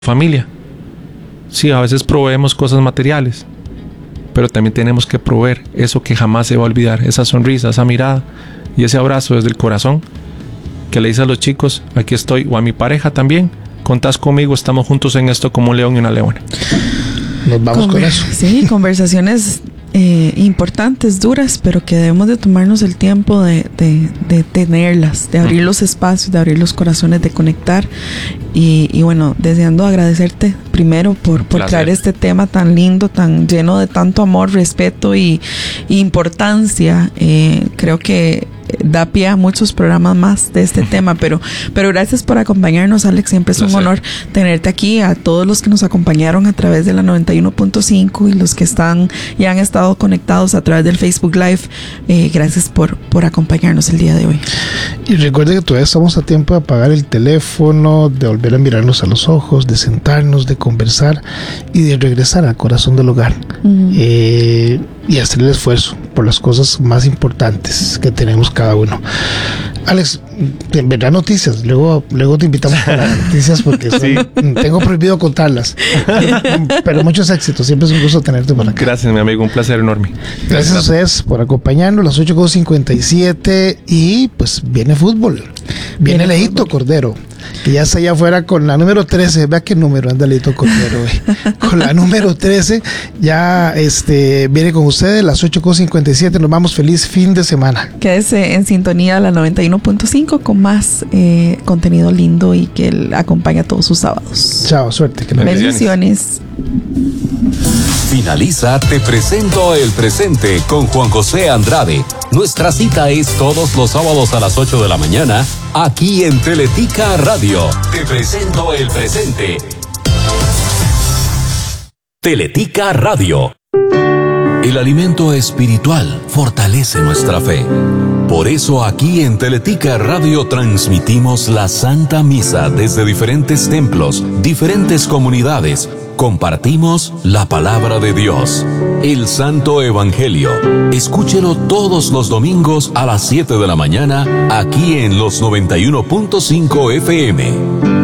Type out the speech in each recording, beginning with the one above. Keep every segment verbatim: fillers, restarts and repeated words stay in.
familia. Sí, a veces proveemos cosas materiales, pero también tenemos que proveer eso que jamás se va a olvidar, esa sonrisa, esa mirada y ese abrazo desde el corazón que le dice a los chicos, aquí estoy, o a mi pareja también, contás conmigo, estamos juntos en esto como un león y una leona. Nos vamos Conver- con eso. Sí, conversaciones eh, importantes, duras, pero que debemos de tomarnos el tiempo de, de, de tenerlas, de abrir los espacios, de abrir los corazones, de conectar. Y, y bueno, deseando agradecerte primero por, por traer este tema tan lindo, tan lleno de tanto amor, respeto y, y importancia. Eh, creo que da pie a muchos programas más de este tema, pero, pero gracias por acompañarnos, Alex. Siempre es un honor tenerte aquí. A todos los que nos acompañaron a través de la noventa y uno punto cinco y los que están y han estado conectados a través del Facebook Live, eh, gracias por, por acompañarnos el día de hoy. Y recuerde que todavía estamos a tiempo de apagar el teléfono, de volver a mirarnos a los ojos, de sentarnos, de conversar y de regresar al corazón del hogar. Uh-huh. eh, y hacer el esfuerzo por las cosas más importantes que tenemos cada uno. Alex, vendrán noticias, luego, luego te invitamos para las noticias porque son, sí. tengo prohibido contarlas. Pero muchos éxitos, siempre es un gusto tenerte por acá. Gracias, mi amigo, un placer enorme. Gracias, Gracias a ustedes por acompañarnos, las ocho con cincuenta y siete, y pues viene fútbol. Viene, viene Leito Cordero, que ya está allá afuera con la número trece. Vea qué número anda Leito Cordero, eh. Con la número trece, ya este viene con ustedes, las ocho con cincuenta y siete. Nos vamos, feliz fin de semana. Quédese en sintonía de la noventa y uno punto cinco con más eh, contenido lindo y que él acompaña todos sus sábados. Chao, suerte. Que bendiciones. Finaliza Te Presento el Presente con Juan José Andrade. Nuestra cita es todos los sábados a las ocho de la mañana, aquí en Teletica Radio. Te Presento el Presente. Teletica Radio. El alimento espiritual fortalece nuestra fe. Por eso aquí en Teletica Radio transmitimos la Santa Misa desde diferentes templos, diferentes comunidades. Compartimos la palabra de Dios, el Santo Evangelio. Escúchelo todos los domingos a las siete de la mañana, aquí en los noventa y uno punto cinco F M.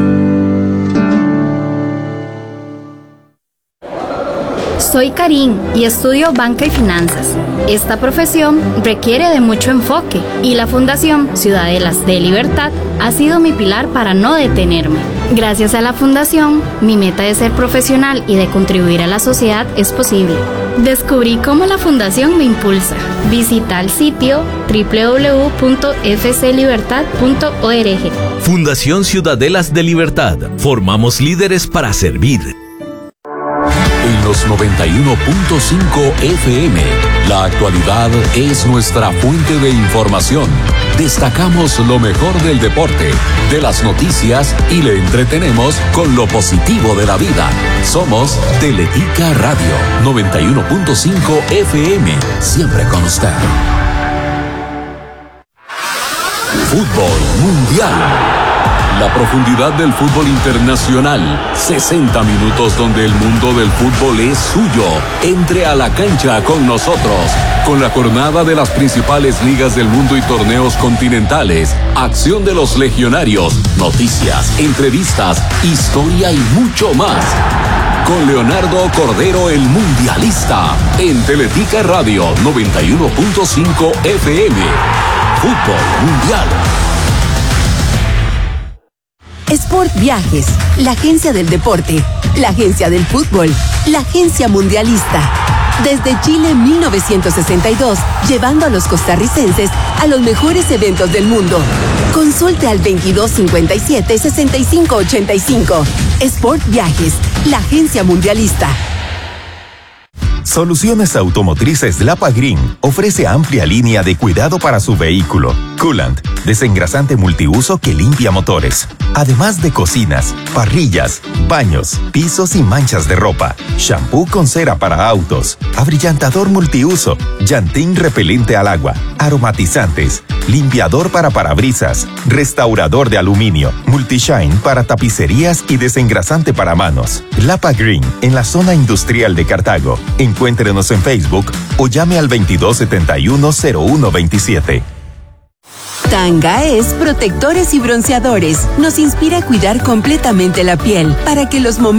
Soy Karin y estudio banca y finanzas. Esta profesión requiere de mucho enfoque y la Fundación Ciudadelas de Libertad ha sido mi pilar para no detenerme. Gracias a la Fundación, mi meta de ser profesional y de contribuir a la sociedad es posible. Descubrí cómo la Fundación me impulsa. Visita el sitio doble u doble u doble u punto f c libertad punto org. Fundación Ciudadelas de Libertad. Formamos líderes para servir. En los noventa y uno punto cinco F M, la actualidad es nuestra fuente de información. Destacamos lo mejor del deporte, de las noticias y le entretenemos con lo positivo de la vida. Somos Teletica Radio, noventa y uno punto cinco F M, siempre con usted. Fútbol Mundial. La profundidad del fútbol internacional. sesenta minutos donde el mundo del fútbol es suyo. Entre a la cancha con nosotros. Con la jornada de las principales ligas del mundo y torneos continentales. Acción de los legionarios. Noticias, entrevistas, historia y mucho más. Con Leonardo Cordero, el mundialista. En Teletica Radio noventa y uno punto cinco F M. Fútbol Mundial. Sport Viajes, la agencia del deporte, la agencia del fútbol, la agencia mundialista. Desde Chile mil novecientos sesenta y dos, llevando a los costarricenses a los mejores eventos del mundo. Consulte al veintidós cincuenta y siete, sesenta y cinco ochenta y cinco. Sport Viajes, la agencia mundialista. Soluciones Automotrices Lapa Green ofrece amplia línea de cuidado para su vehículo. Coolant, desengrasante multiuso que limpia motores. Además de cocinas, parrillas, baños, pisos y manchas de ropa. Shampoo con cera para autos. Abrillantador multiuso. Llantín repelente al agua. Aromatizantes. Limpiador para parabrisas. Restaurador de aluminio. Multishine para tapicerías y desengrasante para manos. Lapa Green, en la zona industrial de Cartago. Encuéntrenos en Facebook o llame al veintidós setenta y uno cero uno veintisiete. Tanga es protectores y bronceadores. Nos inspira a cuidar completamente la piel para que los momentos